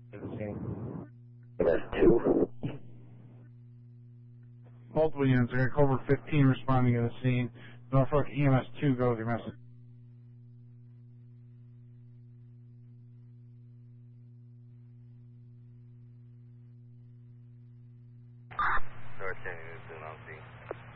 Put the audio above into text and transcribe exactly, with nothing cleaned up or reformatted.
That's two. Multiple units. I got Cobra fifteen responding to the scene. Norfolk E M S two, go with your message. thirteen is on scene.